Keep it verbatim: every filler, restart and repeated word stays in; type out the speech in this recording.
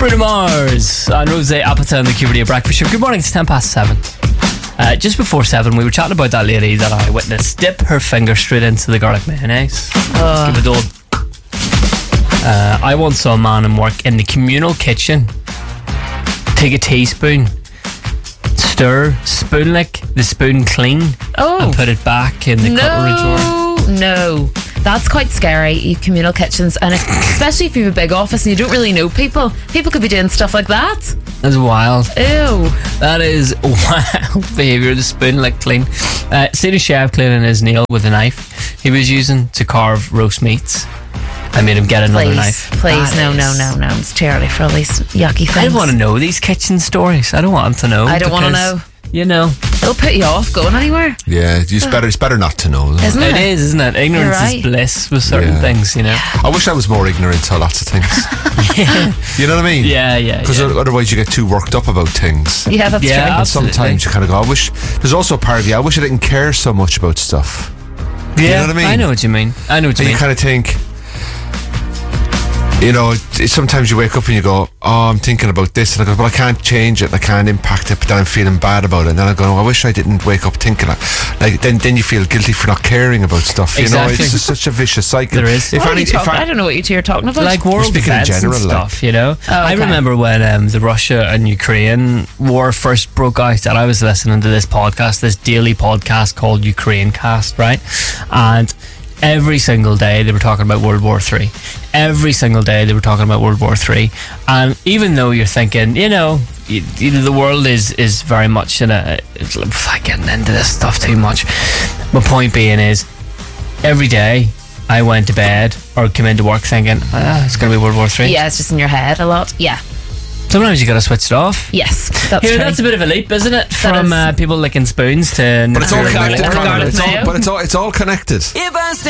Bruno Mars and Rose Appleton on the Q Radio Breakfast Show. Good morning, it's ten past seven. Uh, just before seven, we were chatting about that lady that I witnessed dip her finger straight into the garlic mayonnaise. Oh. Give it all. Uh, I once saw a man in work in the communal kitchen take a teaspoon, stir, spoon lick the spoon clean, Oh. and put it back in the cutlery drawer. No, no. That's quite scary, you communal kitchens. And if, especially if you have a big office and you don't really know people. People could be doing stuff like that. That's wild. Ew. That is wild behaviour. The spoon lick clean. Uh, seen a chef cleaning his nail with a knife he was using to carve roast meats. I made him get another Please, knife. please, That no, no, is- no, no. It's too early for all these yucky things. I don't want to know these kitchen stories. I don't want to know. I don't wanna because, know. You know. It'll put you off going anywhere. Yeah, it's better. It's better not to know. Though. Isn't It it? is, isn't it? Ignorance You're right. is bliss with certain Yeah. things, you know. I wish I was more ignorant to lots of things. You know what I mean? Yeah, yeah, Because yeah. otherwise you get too worked up about things. Yeah, that's Yeah, true. And absolutely. sometimes you kind of go, I wish. There's also a part of you. I wish I didn't care so much about stuff. Yeah, You know what I mean? I know what you mean. I know what you And mean. you kind of think, you know, it, sometimes you wake up and you go, oh, I'm thinking about this. And I go, but I can't change it and I can't impact it. But then I'm feeling bad about it. And then I go, oh, I wish I didn't wake up thinking that. Like, then, then you feel guilty for not caring about stuff. You Exactly. know, it's just such a vicious cycle. There is. If What are any, you if talking- I, I don't know what you two are talking about. Like world speaking in events general, and like- stuff, you know. Oh, I okay. remember when um, the Russia and Ukraine war first broke out, and I was listening to this podcast, this daily podcast called Ukraine Cast, right? And every single day they were talking about World War Three. Every single day they were talking about World War Three, and even though you're thinking, you know, you, you know, the world is is very much in a, it's like, "Fuck, getting into this stuff too much." My point being is, every day I went to bed or came into work thinking, ah, it's going to be World War Three. Yeah, it's just in your head a lot. Yeah. Sometimes you got to switch it off. Yes, that's Here, true. that's a bit of a leap, isn't it? From is. uh, people licking spoons to. but it's all Garlic connected. mayo. Conor. Garlic It's all, mayo. but it's all, it's all connected. If I stay